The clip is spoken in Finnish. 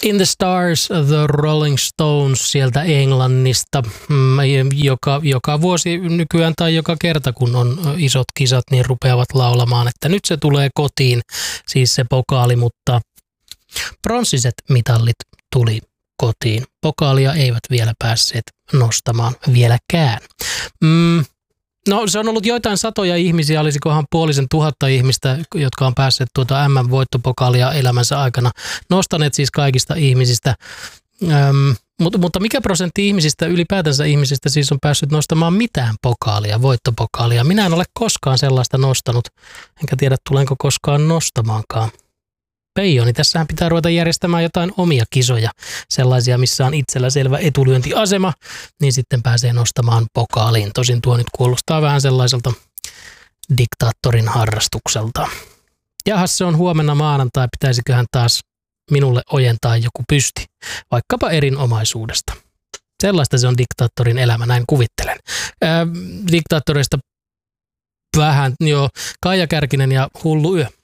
In the Stars, The Rolling Stones sieltä Englannista, joka vuosi nykyään tai joka kerta, kun on isot kisat, niin rupeavat laulamaan, että nyt se tulee kotiin, siis se pokaali, mutta pronssiset mitallit tuli kotiin. Pokaalia eivät vielä päässeet nostamaan vieläkään. No se on ollut joitain satoja ihmisiä, olisikohan 500 ihmistä, jotka on päässeet tuota MM-voittopokaalia elämänsä aikana nostaneet siis kaikista ihmisistä. Mutta mikä prosentti ihmisistä, ylipäätänsä ihmisistä siis on päässyt nostamaan mitään pokaalia, voittopokaalia? Minä en ole koskaan sellaista nostanut, enkä tiedä tulenko koskaan nostamaankaan. Peijo, niin tässähän pitää ruveta järjestämään jotain omia kisoja, sellaisia, missä on itsellä selvä etulyöntiasema, niin sitten pääsee nostamaan pokaaliin. Tosin tuo nyt kuulostaa vähän sellaiselta diktaattorin harrastukselta. Jahas, se on huomenna maanantai, pitäisiköhän taas minulle ojentaa joku pysti, vaikkapa erinomaisuudesta. Sellaista se on diktaattorin elämä, näin kuvittelen. Diktaattoreista vähän, Kaija Kärkinen ja Hullu yö.